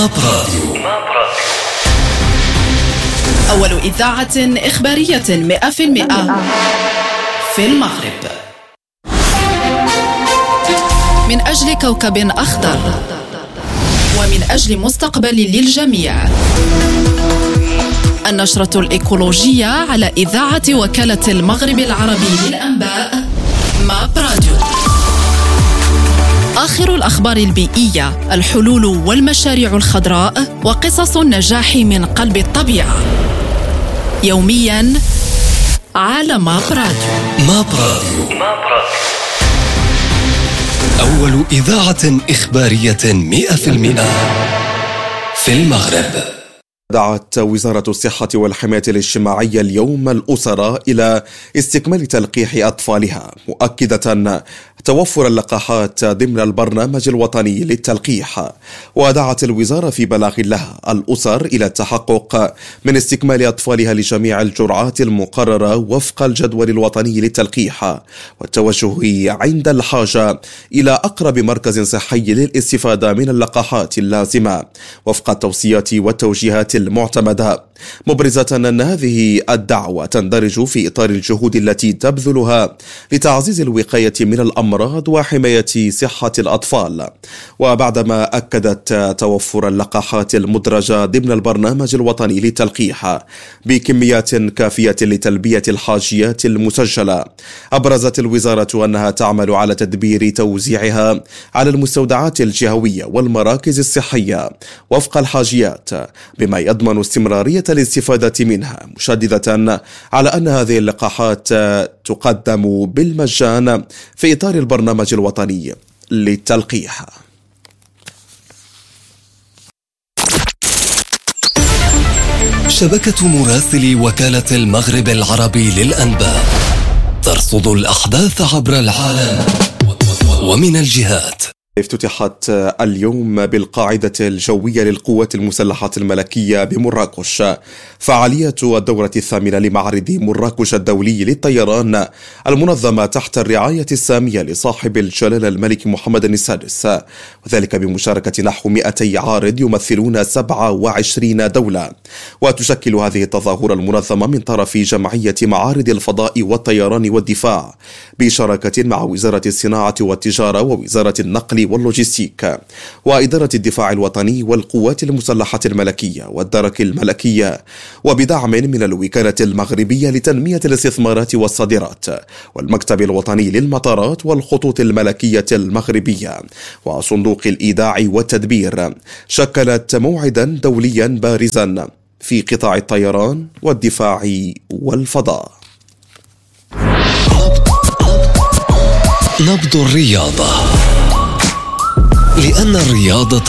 أول إذاعة إخبارية 100% في المغرب، من أجل كوكب أخضر ومن أجل مستقبل للجميع. النشرة الإيكولوجية على إذاعة وكالة المغرب العربي للأنباء ماب راديو. آخر الأخبار البيئية، الحلول والمشاريع الخضراء وقصص النجاح من قلب الطبيعة، يومياً على ماب راديو. ماب راديو، أول إذاعة إخبارية 100% في المغرب. دعت وزارة الصحة والحماية الاجتماعية اليوم الأسر إلى استكمال تلقيح أطفالها، مؤكدة توفر اللقاحات ضمن البرنامج الوطني للتلقيح. ودعت الوزارة في بلاغ لها الأسر إلى التحقق من استكمال أطفالها لجميع الجرعات المقررة وفق الجدول الوطني للتلقيح، والتوجه عند الحاجة إلى أقرب مركز صحي للاستفادة من اللقاحات اللازمة وفق التوصيات والتوجيهات المعتمدة، مبرزة أن هذه الدعوة تندرج في إطار الجهود التي تبذلها لتعزيز الوقاية من الأمراض وحماية صحة الأطفال. وبعدما أكدت توفر اللقاحات المدرجة ضمن البرنامج الوطني للتلقيح بكميات كافية لتلبية الحاجيات المسجلة، أبرزت الوزارة أنها تعمل على تدبير توزيعها على المستودعات الجهوية والمراكز الصحية وفق الحاجيات، بما يضمن استمرارية الاستفادة منها، مشددة على أن هذه اللقاحات تقدم بالمجان في إطار البرنامج الوطني للتلقيح. شبكة مراسلي وكالة المغرب العربي للأنباء ترصد الأحداث عبر العالم ومن الجهات. افتتحت اليوم بالقاعدة الجوية للقوات المسلحة الملكية بمراكش فعالية الدورة الثامنة لمعرض مراكش الدولي للطيران المنظمة تحت الرعاية السامية لصاحب الجلالة الملك محمد السادس، وذلك بمشاركة نحو 200 عارض يمثلون 27 دولة. وتشكل هذه التظاهرة المنظمة من طرف جمعية معارض الفضاء والطيران والدفاع بشراكة مع وزارة الصناعة والتجارة ووزارة النقل واللوجستيك وإدارة الدفاع الوطني والقوات المسلحة الملكية والدرك الملكية، وبدعم من الوكالة المغربية لتنمية الاستثمارات والصادرات والمكتب الوطني للمطارات والخطوط الملكية المغربية وصندوق الإيداع والتدبير، شكلت موعدا دوليا بارزا في قطاع الطيران والدفاع والفضاء. نبض الرياضة، لأن الرياضة